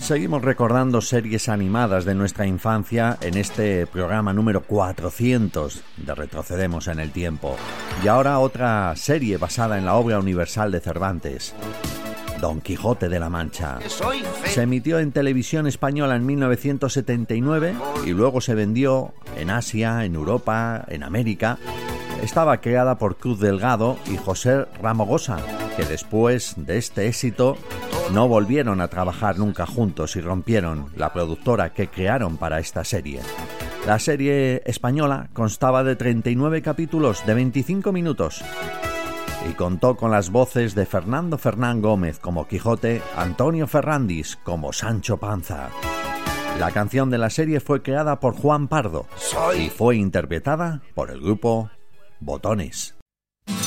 Seguimos recordando series animadas de nuestra infancia en este programa número 400 de Retrocedemos en el Tiempo. Y ahora otra serie basada en la obra universal de Cervantes, Don Quijote de la Mancha. Se emitió en televisión española en 1979 y luego se vendió en Asia, en Europa, en América. Estaba creada por Cruz Delgado y José Ramogosa, que después de este éxito no volvieron a trabajar nunca juntos y rompieron la productora que crearon para esta serie. La serie española constaba de 39 capítulos de 25 minutos y contó con las voces de Fernando Fernán Gómez como Quijote, Antonio Ferrandis como Sancho Panza. La canción de la serie fue creada por Juan Pardo y fue interpretada por el grupo Botones.